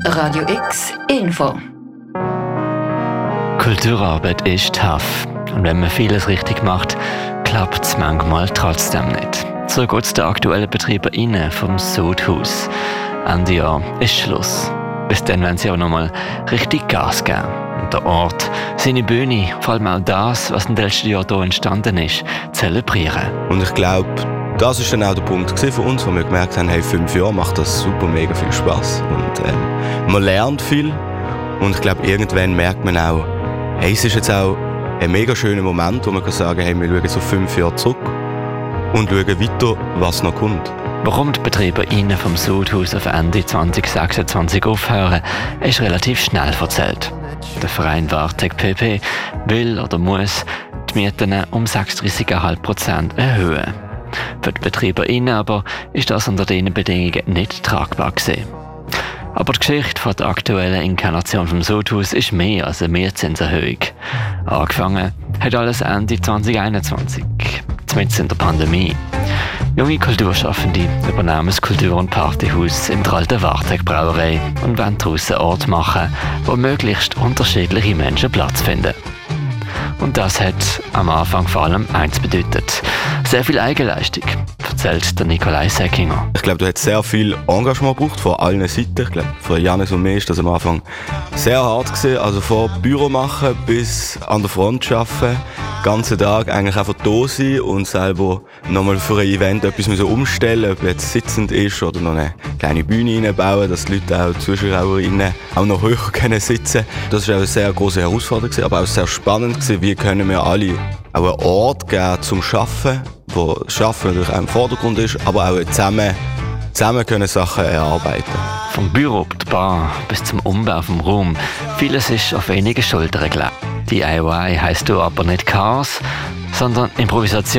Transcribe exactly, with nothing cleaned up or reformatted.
Radio X Info. Kulturarbeit ist tough. Und wenn man vieles richtig macht, klappt es manchmal trotzdem nicht. So geht es den aktuellen BetreiberInnen vom Sudhaus. Ende Jahr ist Schluss. Bis dann wollen sie aber nochmal richtig Gas geben. Und der Ort, seine Bühne, vor allem auch das, was in den letzten Jahren hier entstanden ist, zelebrieren. Und ich glaube, das war dann auch der Punkt für uns, wo wir gemerkt haben, hey, fünf Jahre macht das super mega viel Spass. Und ähm, man lernt viel. Und ich glaube, irgendwann merkt man auch, hey, es ist jetzt auch ein mega schöner Moment, wo man kann sagen, hey, wir schauen so fünf Jahre zurück und schauen weiter, was noch kommt. Warum die BetreiberInnen vom Sudhaus auf Ende zwanzig sechsundzwanzig aufhören, ist relativ schnell erzählt. Der Verein Wartec P P will oder muss die Mieten um sechsunddreißig Komma fünf Prozent erhöhen. Für die BetreiberInnen aber ist das unter diesen Bedingungen nicht tragbar gewesen. Aber die Geschichte der aktuellen Inkarnation vom Sudhaus ist mehr als eine Mietzinserhöhung. Angefangen hat alles Ende zwanzig einundzwanzig, mitten in der Pandemie. Junge Kulturschaffende übernehmen das Kultur- und Partyhaus in der alten Wartec-Brauerei und wollen daraus einen Ort machen, wo möglichst unterschiedliche Menschen Platz finden. Und das hat am Anfang vor allem eins bedeutet: sehr viel Eigenleistung, erzählt der Nikolai Säckinger. Ich glaube, du hast sehr viel Engagement gebraucht von allen Seiten. Ich glaube, für Janis und mir ist das am Anfang sehr hart gewesen. Also von Büro machen bis an der Front arbeiten, den ganzen Tag eigentlich einfach da sein und selber nochmal für ein Event etwas müssen umstellen, ob jetzt sitzend ist oder noch eine kleine Bühne reinbauen, dass die Leute, auch die ZuschauerInnen, auch noch höher können sitzen. Das war auch eine sehr grosse Herausforderung gewesen, aber auch sehr spannend gewesen, wie können wir alle auch einen Ort geben zum Arbeiten, wo das Arbeiten natürlich auch im Vordergrund ist, aber auch zusammen, zusammen können Sachen erarbeiten. Vom Büro, der Bar bis zum Umbau vom Raum, vieles ist auf wenige Schultern gelegt. D I Y heisst hier aber nicht Chaos, sondern Improvisation.